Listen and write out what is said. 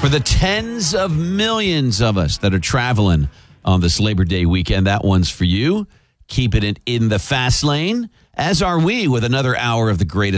For the tens of millions of us that are traveling on this Labor Day weekend, that one's for you. Keep it in the fast lane, as are we, with another hour of the greatest